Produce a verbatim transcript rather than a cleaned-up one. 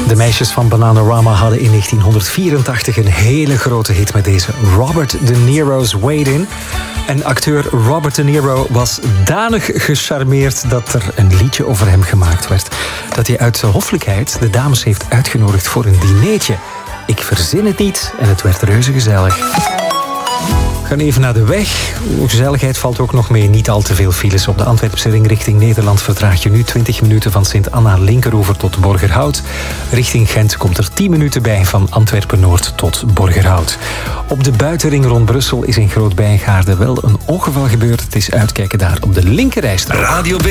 De meisjes van Bananarama hadden in negentienhonderdvierentachtig een hele grote hit met deze Robert De Niro's Wade In. En acteur Robert De Niro was danig gecharmeerd dat er een liedje over hem gemaakt werd. Dat hij uit hoffelijkheid de dames heeft uitgenodigd voor een dineetje. Ik verzin het niet en het werd reuze gezellig. We gaan even naar de weg. Gezelligheid valt ook nog mee. Niet al te veel files. Op de Antwerpse ring richting Nederland vertraag je nu twintig minuten van Sint-Anna-Linkeroever tot Borgerhout. Richting Gent komt er tien minuten bij van Antwerpen-Noord tot Borgerhout. Op de buitenring rond Brussel is in Groot-Bijgaarde wel een ongeval gebeurd. Het is uitkijken daar op de linkerrijstrook. Radio